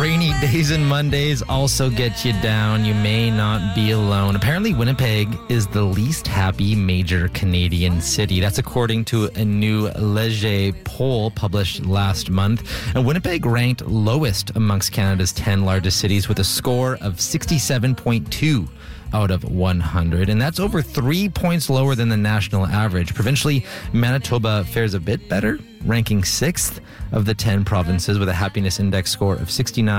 rainy days and Mondays also get you down. You may not be alone. Apparently, Winnipeg is the least happy major Canadian city. That's according to a new Leger poll published last month. And Winnipeg ranked lowest amongst Canada's 10 largest cities with a score of 67.2 out of 100. And that's over 3 points lower than the national average. Provincially, Manitoba fares a bit better, ranking 6th of the 10 provinces with a happiness index score of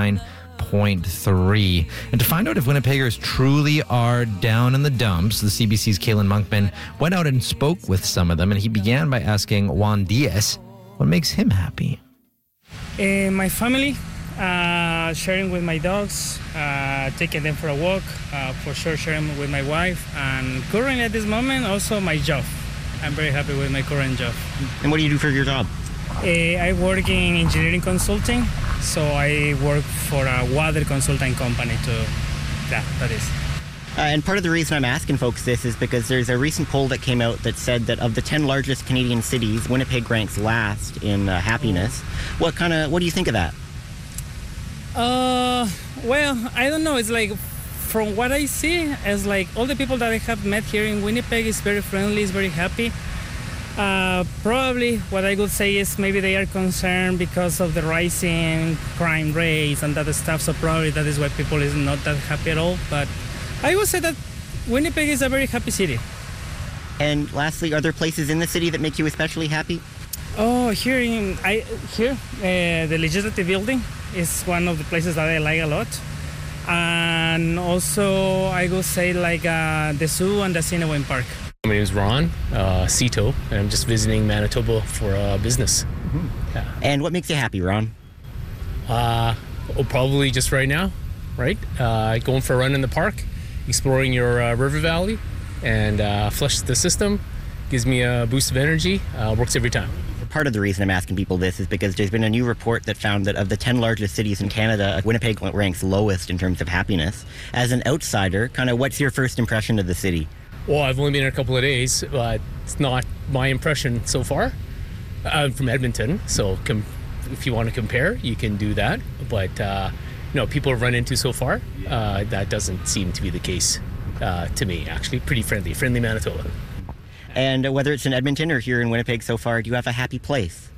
69.3. And to find out if Winnipeggers truly are down in the dumps, the CBC's Kalen Monkman went out and spoke with some of them, and he began by asking Juan Diaz what makes him happy. My family, sharing with my dogs, taking them for a walk, for sure sharing with my wife, and currently at this moment also my job. I'm very happy with my current job. And what do you do for your job? I work in engineering consulting, so I work for a water consulting company that is. And part of the reason I'm asking folks this is because there's a recent poll that came out that said that of the 10 largest Canadian cities, Winnipeg ranks last in happiness. What do you think of that? Well, I don't know. It's like, from what I see, it's like all the people that I have met here in Winnipeg is very friendly, is very happy. Probably what I would say is maybe they are concerned because of the rising crime rates and that stuff, so probably that is why people is not that happy at all. But I would say that Winnipeg is a very happy city. And lastly, are there places in the city that make you especially happy? Oh, the Legislative Building is one of the places that I like a lot. And also, I would say like the zoo and the Cinnamon Park. My name is Ron Cito, and I'm just visiting Manitoba for business. Mm-hmm. Yeah. And what makes you happy, Ron? Probably just right now, right? Going for a run in the park, exploring your river valley, and flush the system. Gives me a boost of energy. Works every time. Part of the reason I'm asking people this is because there's been a new report that found that of the 10 largest cities in Canada, Winnipeg ranks lowest in terms of happiness. As an outsider, what's your first impression of the city? Well, I've only been here a couple of days, but it's not my impression so far. I'm from Edmonton, so if you want to compare, you can do that. But, people have run into so far, that doesn't seem to be the case to me, actually. Pretty friendly Manitoba. And whether it's in Edmonton or here in Winnipeg so far, do you have a happy place?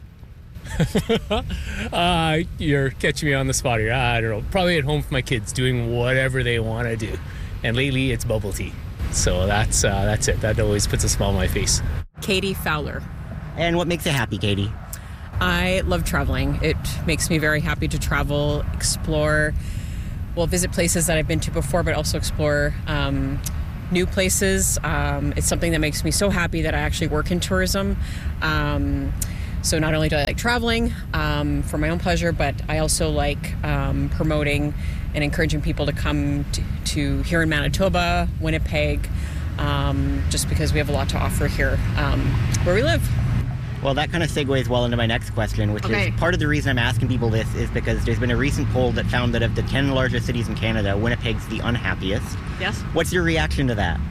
You're catching me on the spot here. I don't know. Probably at home with my kids, doing whatever they want to do. And lately, it's bubble tea. So that's it. That always puts a smile on my face. Katie Fowler. And what makes you happy, Katie? I love traveling. It makes me very happy to travel, explore, visit places that I've been to before, but also explore new places. It's something that makes me so happy that I actually work in tourism. So not only do I like traveling for my own pleasure, but I also like promoting and encouraging people to come to here in Manitoba, Winnipeg, just because we have a lot to offer here where we live. Well, that kind of segues well into my next question, which is part of the reason I'm asking people this is because there's been a recent poll that found that of the 10 largest cities in Canada, Winnipeg's the unhappiest. Yes. What's your reaction to that?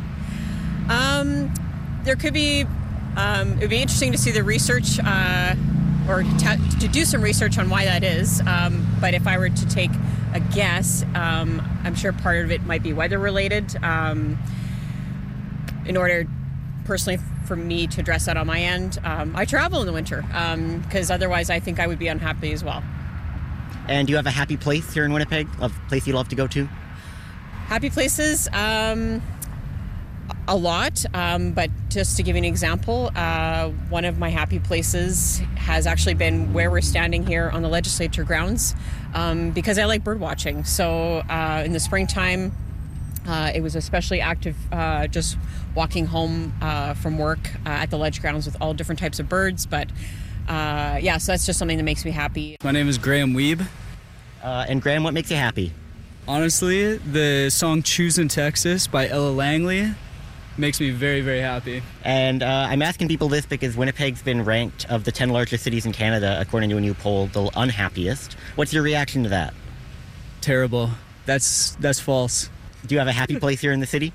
There could be, it would be interesting to see the research or to do some research on why that is. But if I were to take a guess, I'm sure part of it might be weather related. In order, personally, for me to address that on my end, I travel in the winter because otherwise I think I would be unhappy as well. And do you have a happy place here in Winnipeg? A place you love to go to? Happy places? A lot, but just to give you an example, one of my happy places has actually been where we're standing here on the legislature grounds because I like bird watching. So in the springtime, it was especially active just walking home from work at the ledge grounds with all different types of birds. But so that's just something that makes me happy. My name is Graham Weeb. And Graham, what makes you happy? Honestly, the song Choosing Texas by Ella Langley makes me very, very happy. And I'm asking people this because Winnipeg's been ranked of the 10 largest cities in Canada, according to a new poll, the unhappiest. What's your reaction to that? Terrible. That's false. Do you have a happy place here in the city?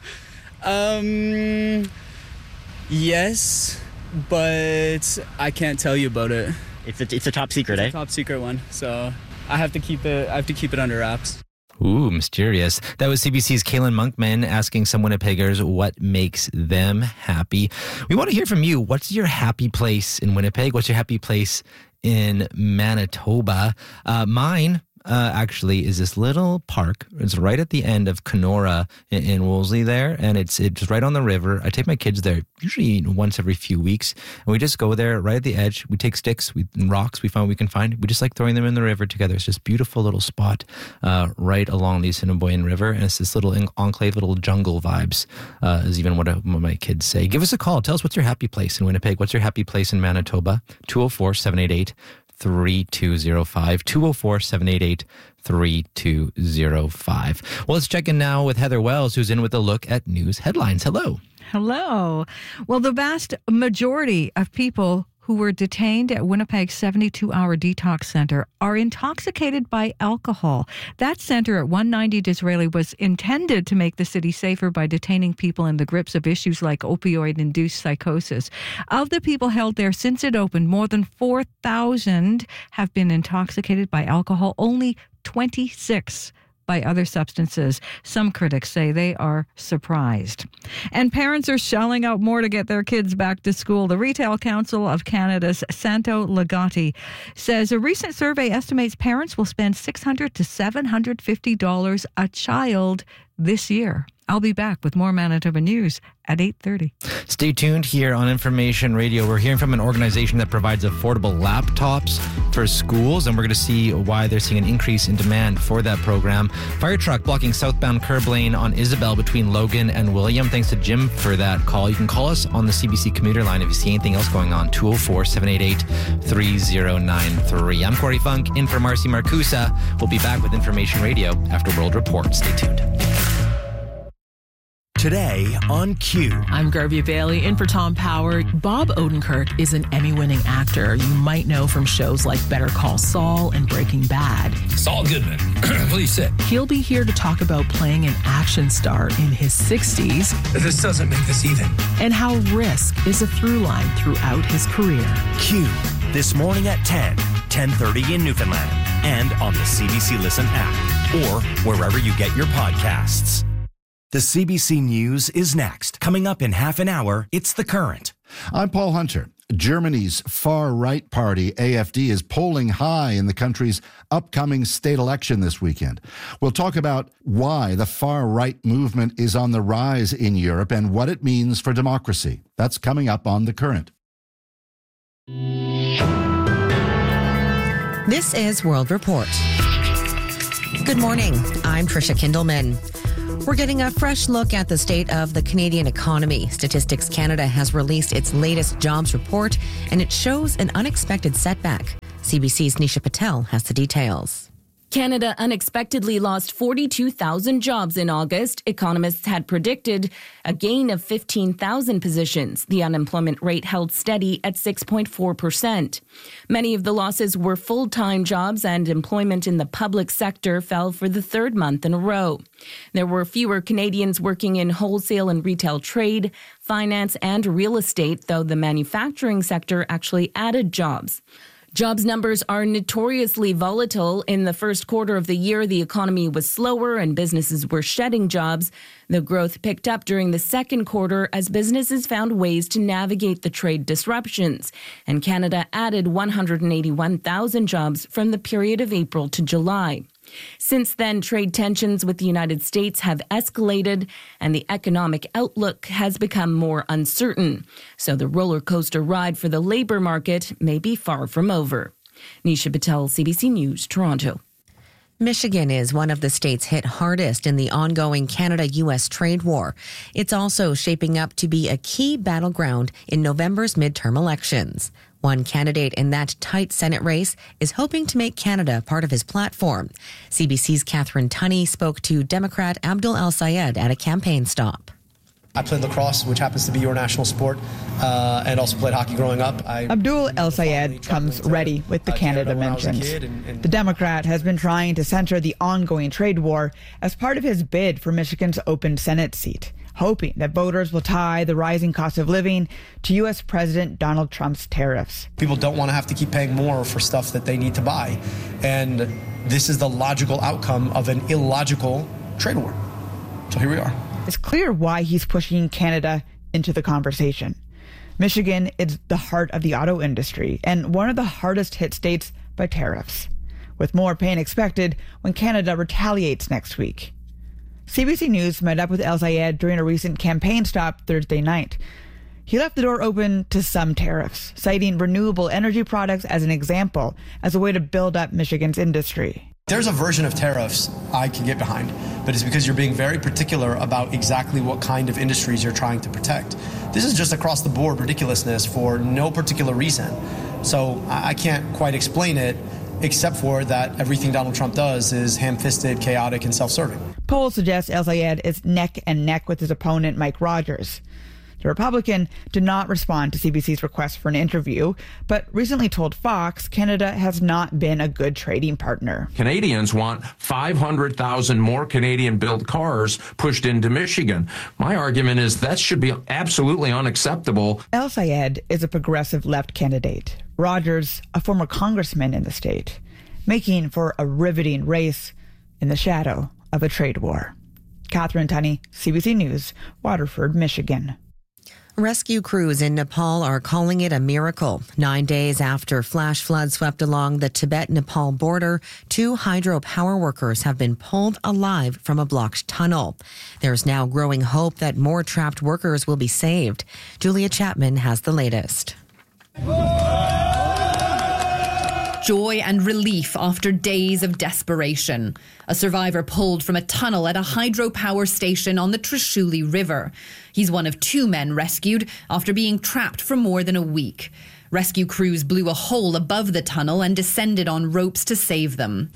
Yes, but I can't tell you about it. It's a top secret, It's a top secret one, so... I have to keep it under wraps. Ooh, mysterious. That was CBC's Kaylin Monkman asking some Winnipeggers what makes them happy. We want to hear from you. What's your happy place in Winnipeg? What's your happy place in Manitoba? Mine actually is this little park. It's right at the end of Kenora in Wolseley there, and it's right on the river. I take my kids there usually once every few weeks, and we just go there right at the edge. We take sticks and rocks we can find. We just like throwing them in the river together. It's this beautiful little spot right along the Assiniboine River, and it's this little enclave, little jungle vibes, is even what my kids say. Give us a call. Tell us what's your happy place in Winnipeg. What's your happy place in Manitoba? 204-788-3205, 204-788-3205. Well, let's check in now with Heather Wells, who's in with a look at news headlines. Hello. Hello. Well, the vast majority of people who were detained at Winnipeg's 72-hour detox center are intoxicated by alcohol. That center at 190 Disraeli was intended to make the city safer by detaining people in the grips of issues like opioid-induced psychosis. Of the people held there since it opened, more than 4,000 have been intoxicated by alcohol. Only 26 by other substances. Some critics say they are surprised. And parents are shelling out more to get their kids back to school. The Retail Council of Canada's Santo Legati says a recent survey estimates parents will spend $600 to $750 a child this year. I'll be back with more Manitoba News at 8:30. Stay tuned here on Information Radio. We're hearing from an organization that provides affordable laptops for schools, and we're going to see why they're seeing an increase in demand for that program. Fire truck blocking southbound curb lane on Isabel between Logan and William. Thanks to Jim for that call. You can call us on the CBC commuter line if you see anything else going on. 204-788-3093. I'm Corey Funk, in for Marcy Marcusa. We'll be back with Information Radio after World Report. Stay tuned. Today on Q. I'm Garvey Bailey, in for Tom Power. Bob Odenkirk is an Emmy-winning actor you might know from shows like Better Call Saul and Breaking Bad. Saul Goodman, please sit. He'll be here to talk about playing an action star in his 60s. This doesn't make this even. And how risk is a through line throughout his career. Q, this morning at 10:30 in Newfoundland, and on the CBC Listen app, or wherever you get your podcasts. The CBC News is next. Coming up in half an hour, it's The Current. I'm Paul Hunter. Germany's far-right party, AfD, is polling high in the country's upcoming state election this weekend. We'll talk about why the far-right movement is on the rise in Europe and what it means for democracy. That's coming up on The Current. This is World Report. Good morning. I'm Tricia Kindleman. We're getting a fresh look at the state of the Canadian economy. Statistics Canada has released its latest jobs report, and it shows an unexpected setback. CBC's Nisha Patel has the details. Canada unexpectedly lost 42,000 jobs in August. Economists had predicted a gain of 15,000 positions. The unemployment rate held steady at 6.4%. Many of the losses were full-time jobs, and employment in the public sector fell for the third month in a row. There were fewer Canadians working in wholesale and retail trade, finance, and real estate, though the manufacturing sector actually added jobs. Jobs numbers are notoriously volatile. In the first quarter of the year, the economy was slower and businesses were shedding jobs. The growth picked up during the second quarter as businesses found ways to navigate the trade disruptions. And Canada added 181,000 jobs from the period of April to July. Since then, trade tensions with the United States have escalated and the economic outlook has become more uncertain. So the roller coaster ride for the labor market may be far from over. Nisha Patel, CBC News, Toronto. Michigan is one of the states hit hardest in the ongoing Canada-U.S. trade war. It's also shaping up to be a key battleground in November's midterm elections. One candidate in that tight Senate race is hoping to make Canada part of his platform. CBC's Catherine Tunney spoke to Democrat Abdul El-Sayed at a campaign stop. I played lacrosse, which happens to be your national sport, and also played hockey growing up. Abdul El-Sayed comes ready with the Canada mentions. The Democrat has been trying to center the ongoing trade war as part of his bid for Michigan's open Senate seat, hoping that voters will tie the rising cost of living to U.S. President Donald Trump's tariffs. People don't want to have to keep paying more for stuff that they need to buy. And this is the logical outcome of an illogical trade war. So here we are. It's clear why he's pushing Canada into the conversation. Michigan is the heart of the auto industry and one of the hardest hit states by tariffs, with more pain expected when Canada retaliates next week. CBC News met up with El-Sayed during a recent campaign stop Thursday night. He left the door open to some tariffs, citing renewable energy products as an example, as a way to build up Michigan's industry. There's a version of tariffs I can get behind, but it's because you're being very particular about exactly what kind of industries you're trying to protect. This is just across the board ridiculousness for no particular reason. So I can't quite explain it, except for that everything Donald Trump does is ham-fisted, chaotic, and self-serving. Polls suggest El-Sayed is neck and neck with his opponent, Mike Rogers. The Republican did not respond to CBC's request for an interview, but recently told Fox Canada has not been a good trading partner. Canadians want 500,000 more Canadian-built cars pushed into Michigan. My argument is that should be absolutely unacceptable. El-Sayed is a progressive left candidate. Rogers, a former congressman in the state, making for a riveting race in the shadow of a trade war. Catherine Tunney, CBC News, Waterford, Michigan. Rescue crews in Nepal are calling it a miracle. 9 days after flash floods swept along the Tibet-Nepal border, 2 hydropower workers have been pulled alive from a blocked tunnel. There's now growing hope that more trapped workers will be saved. Julia Chapman has the latest. Joy and relief after days of desperation. A survivor pulled from a tunnel at a hydropower station on the Trishuli River. He's one of 2 men rescued after being trapped for more than a week. Rescue crews blew a hole above the tunnel and descended on ropes to save them.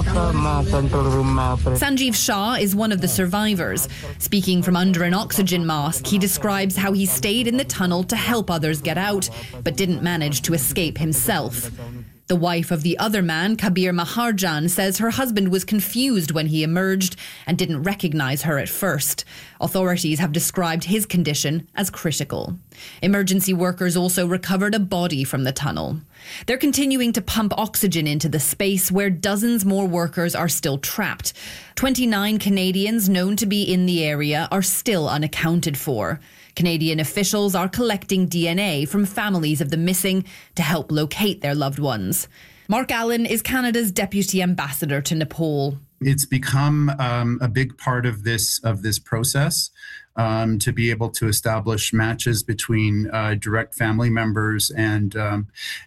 Sanjeev Shah is one of the survivors. Speaking from under an oxygen mask, he describes how he stayed in the tunnel to help others get out, but didn't manage to escape himself. The wife of the other man, Kabir Maharjan, says her husband was confused when he emerged and didn't recognize her at first. Authorities have described his condition as critical. Emergency workers also recovered a body from the tunnel. They're continuing to pump oxygen into the space where dozens more workers are still trapped. 29 Canadians known to be in the area are still unaccounted for. Canadian officials are collecting DNA from families of the missing to help locate their loved ones. Mark Allen is Canada's deputy ambassador to Nepal. It's become a big part of this process to be able to establish matches between direct family members and the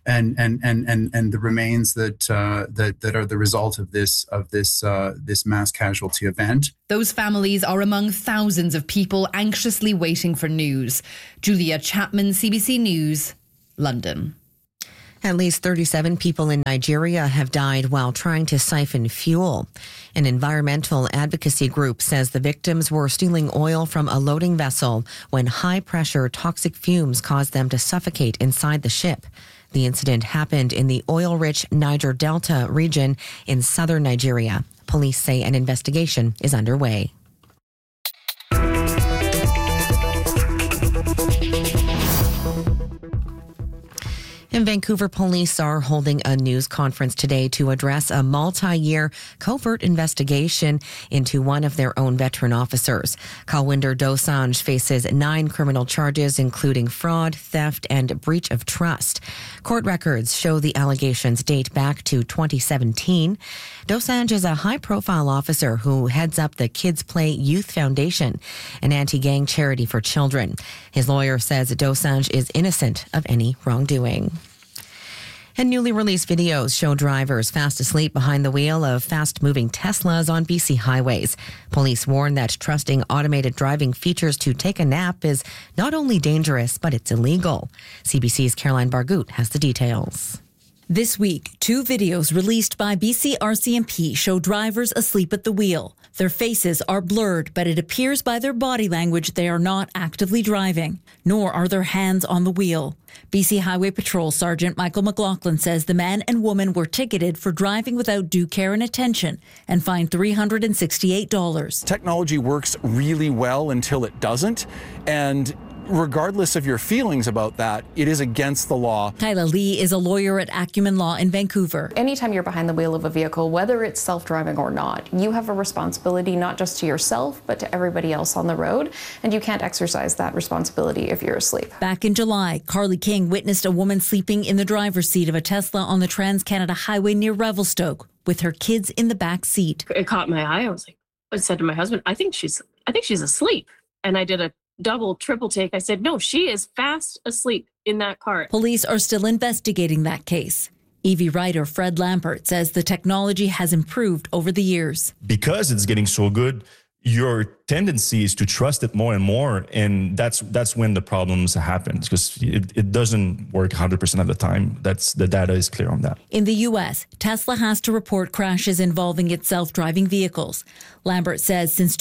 remains that are the result of this mass casualty event. Those families are among thousands of people anxiously waiting for news. Julia Chapman, CBC News, London. At least 37 people in Nigeria have died while trying to siphon fuel. An environmental advocacy group says the victims were stealing oil from a loading vessel when high-pressure toxic fumes caused them to suffocate inside the ship. The incident happened in the oil-rich Niger Delta region in southern Nigeria. Police say an investigation is underway. In Vancouver, police are holding a news conference today to address a multi-year covert investigation into one of their own veteran officers. Kalwinder Dosanjh faces 9 criminal charges, including fraud, theft, and breach of trust. Court records show the allegations date back to 2017. Dosanjh is a high-profile officer who heads up the Kids Play Youth Foundation, an anti-gang charity for children. His lawyer says Dosanjh is innocent of any wrongdoing. And newly released videos show drivers fast asleep behind the wheel of fast-moving Teslas on BC highways. Police warn that trusting automated driving features to take a nap is not only dangerous, but it's illegal. CBC's Caroline Bargout has the details. This week, 2 videos released by BC RCMP show drivers asleep at the wheel. Their faces are blurred, but it appears by their body language they are not actively driving, nor are their hands on the wheel. BC Highway Patrol Sergeant Michael McLaughlin says the man and woman were ticketed for driving without due care and attention and fined $368. Technology works really well until it doesn't, and regardless of your feelings about that, it is against the law. Kyla Lee is a lawyer at Acumen Law in Vancouver. Anytime you're behind the wheel of a vehicle, whether it's self-driving or not, you have a responsibility not just to yourself, but to everybody else on the road, and you can't exercise that responsibility if you're asleep. Back in July, Carly King witnessed a woman sleeping in the driver's seat of a Tesla on the Trans-Canada Highway near Revelstoke with her kids in the back seat. It caught my eye. I said to my husband, I think she's asleep. And I did a double, triple take. I said, no, she is fast asleep in that car. Police are still investigating that case. EV writer Fred Lampert says the technology has improved over the years. Because it's getting so good, your tendency is to trust it more and more. And that's when the problems happen, because it doesn't work 100% of the time. The data is clear on that. In the U.S., Tesla has to report crashes involving its self-driving vehicles. Lambert says since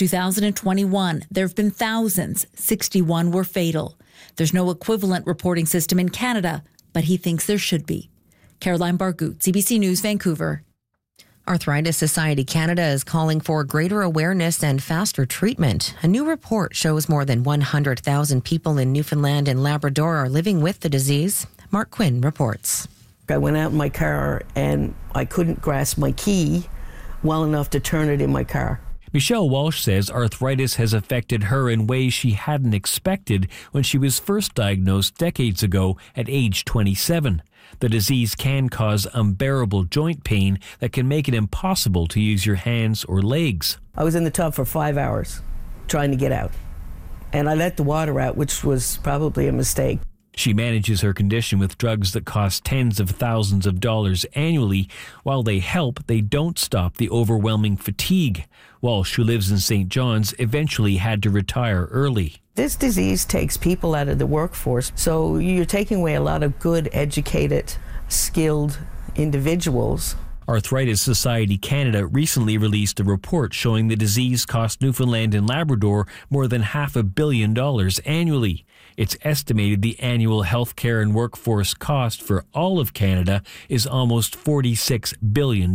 2021, there have been thousands. 61 were fatal. There's no equivalent reporting system in Canada, but he thinks there should be. Caroline Bargout, CBC News, Vancouver. Arthritis Society Canada is calling for greater awareness and faster treatment. A new report shows more than 100,000 people in Newfoundland and Labrador are living with the disease. Mark Quinn reports. I went out in my car and I couldn't grasp my key well enough to turn it in my car. Michelle Walsh says arthritis has affected her in ways she hadn't expected when she was first diagnosed decades ago at age 27. The disease can cause unbearable joint pain that can make it impossible to use your hands or legs. I was in the tub for 5 hours trying to get out, and I let the water out, which was probably a mistake. She manages her condition with drugs that cost tens of thousands of dollars annually. While they help, they don't stop the overwhelming fatigue. Walsh, who lives in St. John's, eventually had to retire early. This disease takes people out of the workforce, so you're taking away a lot of good, educated, skilled individuals. Arthritis Society Canada recently released a report showing the disease cost Newfoundland and Labrador more than $500 million annually. It's estimated the annual healthcare and workforce cost for all of Canada is almost $46 billion.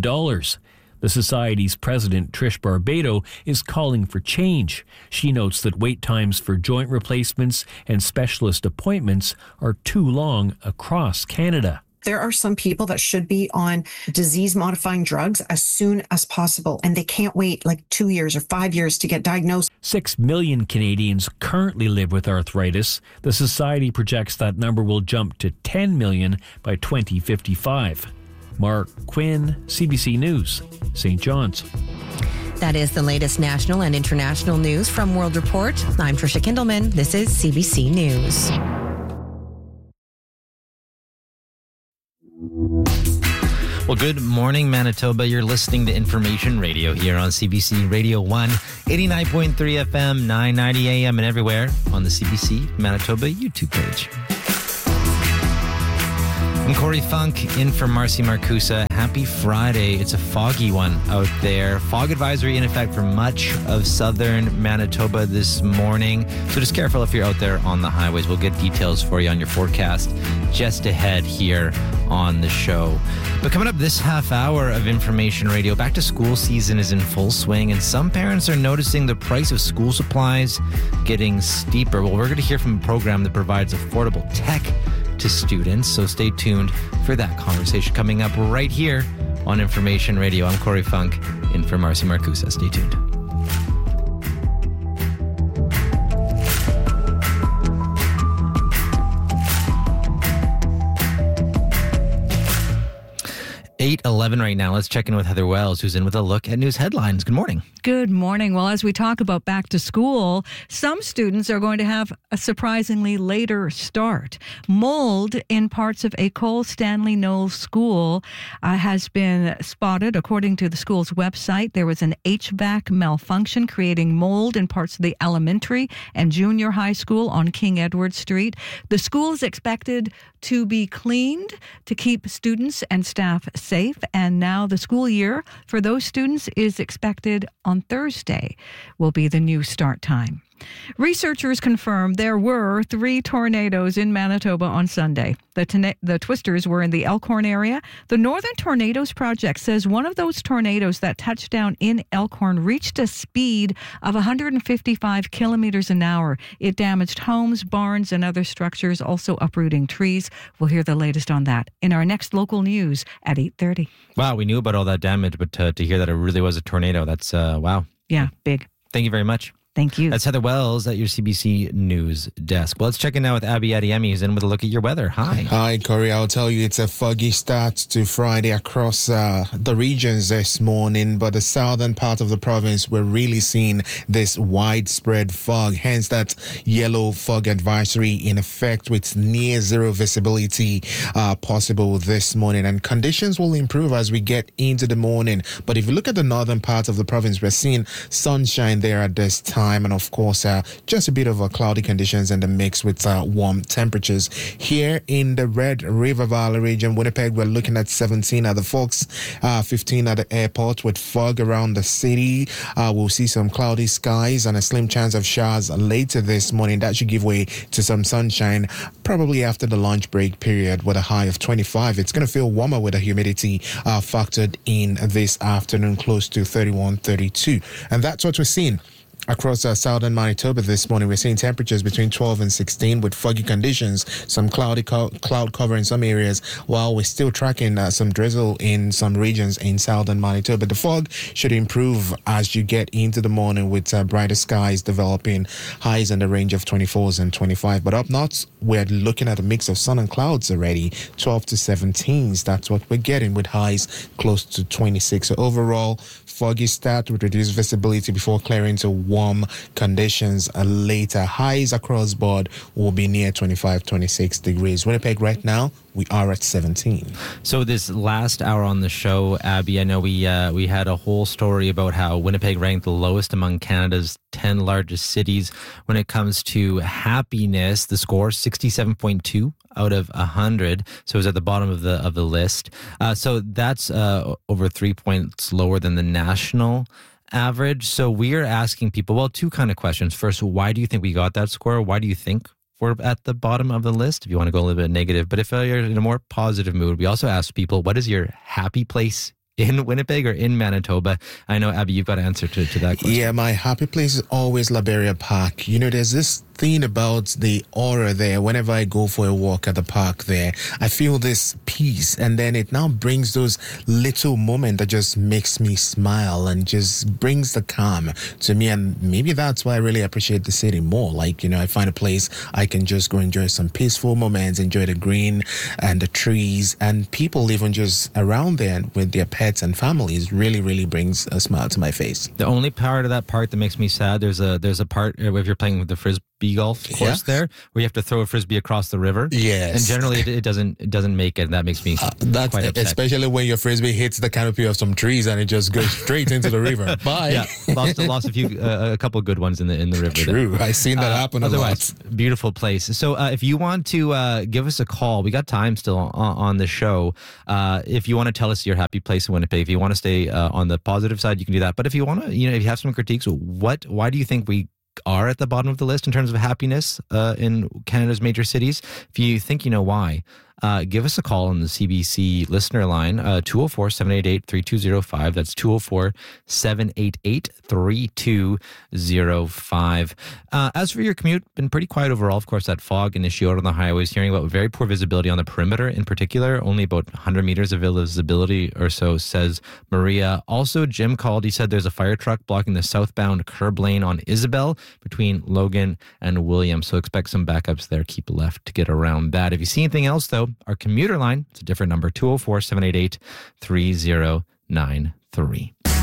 The Society's president, Trish Barbado, is calling for change. She notes that wait times for joint replacements and specialist appointments are too long across Canada. There are some people that should be on disease-modifying drugs as soon as possible, and they can't wait like 2 years or 5 years to get diagnosed. 6 million Canadians currently live with arthritis. The Society projects that number will jump to 10 million by 2055. Mark Quinn, CBC News, St. John's. That is the latest national and international news from World Report. I'm Tricia Kindelman. This is CBC News. Well, good morning, Manitoba. You're listening to Information Radio here on CBC Radio 1, 89.3 FM, 990 AM, and everywhere on the CBC Manitoba YouTube page. I'm Corey Funk, in for Marcy Marcusa. Happy Friday. It's a foggy one out there. Fog advisory in effect for much of southern Manitoba this morning. So just careful if you're out there on the highways. We'll get details for you on your forecast just ahead here on the show. But coming up this half hour of Information Radio, back to school season is in full swing, and some parents are noticing the price of school supplies getting steeper. Well, we're going to hear from a program that provides affordable tech to students, so stay tuned for that conversation coming up right here on Information Radio. I'm Corey Funk, in for Marcy Marcusa. Stay tuned. .8:11 right now. Let's check in with Heather Wells, who's in with a look at news headlines. Good morning. Good morning. Well, as we talk about back to school, some students are going to have a surprisingly later start. Mold in parts of École Stanley Knowles School has been spotted. According to the school's website, there was an HVAC malfunction creating mold in parts of the elementary and junior high school on King Edward Street. The school is expected to be cleaned to keep students and staff safe. And now the school year for those students is expected on Thursday will be the new start time. Researchers confirmed there were 3 tornadoes in Manitoba on Sunday. The twisters were in the Elkhorn area. The Northern Tornadoes Project says one of those tornadoes that touched down in Elkhorn reached a speed of 155 kilometers an hour. It damaged homes, barns, and other structures, also uprooting trees. We'll hear the latest on that in our next local news at 8:30. Wow, we knew about all that damage, but to hear that it really was a tornado, that's wow. Yeah, big. Thank you very much. Thank you. That's Heather Wells at your CBC News desk. Well, let's check in now with Abby Adiemi, who's in with a look at your weather. Hi. Hi, Corey. I'll tell you it's a foggy start to Friday across the regions this morning, but the southern part of the province, we're really seeing this widespread fog, hence that yellow fog advisory in effect with near zero visibility possible this morning. And conditions will improve as we get into the morning. But if you look at the northern part of the province, we're seeing sunshine there at this time. And of course, just a bit of cloudy conditions in the mix with warm temperatures. Here in the Red River Valley region, Winnipeg, we're looking at 17 at the Forks, 15 at the airport with fog around the city. We'll see some cloudy skies and a slim chance of showers later this morning. That should give way to some sunshine probably after the lunch break period with a high of 25. It's going to feel warmer with the humidity factored in this afternoon, close to 31, 32. And that's what we're seeing across southern Manitoba this morning. We're seeing temperatures between 12 and 16 with foggy conditions, some cloud cover in some areas, while we're still tracking some drizzle in some regions in southern Manitoba. The fog should improve as you get into the morning with brighter skies developing, highs in the range of 24s and 25. But up north, we're looking at a mix of sun and clouds already, 12 to 17s. That's what we're getting with highs close to 26. So overall, foggy start with reduced visibility before clearing to warm conditions later. Highs across board will be near 25, 26 degrees. Winnipeg right now, we are at 17. So this last hour on the show, Abby, I know we had a whole story about how Winnipeg ranked the lowest among Canada's 10 largest cities when it comes to happiness. The score, 67.2 out of 100. So it was at the bottom of the list. So that's over 3 points lower than the national average. So we are asking people, well, 2 kind of questions. First, why do you think we got that score? Why do you think we're at the bottom of the list, if you want to go a little bit negative? But if you're in a more positive mood, we also ask people, what is your happy place in Winnipeg or in Manitoba? I know, Abby, you've got an answer to that question. Yeah, my happy place is always Liberia Park. You know, there's this thing about the aura there. Whenever I go for a walk at the park there, I feel this peace, and then it now brings those little moments that just makes me smile and just brings the calm to me. And maybe that's why I really appreciate the city more. Like, you know, I find a place I can just go enjoy some peaceful moments, enjoy the green and the trees, and people even just around there with their pets and families really, really brings a smile to my face. The only part of that park that makes me sad, there's a part where if you're playing with the frisbee golf course there, where you have to throw a frisbee across the river. Yes. And generally it doesn't make it. That makes me quite upset. Especially when your frisbee hits the canopy of some trees and it just goes straight into the river. Bye. Yeah, lost a couple of good ones in the river. True. There. I've seen that happen a lot. Beautiful place. So if you want to give us a call, we got time still on the show. If you want to tell us your happy place in Winnipeg, if you want to stay on the positive side, you can do that. But if you want to, if you have some critiques, why do you think we are at the bottom of the list in terms of happiness in Canada's major cities? If you think you know why, give us a call on the CBC listener line, 204-788-3205. That's 204-788-3205. As for your commute, been pretty quiet overall. Of course, that fog and issue out on the highways, hearing about very poor visibility on the perimeter in particular, only about 100 meters of visibility or so, says Maria. Also, Jim called. He said there's a fire truck blocking the southbound curb lane on Isabel between Logan and William. So expect some backups there. Keep left to get around that. If you see anything else, though, our commuter line, it's a different number, 204-788-3093.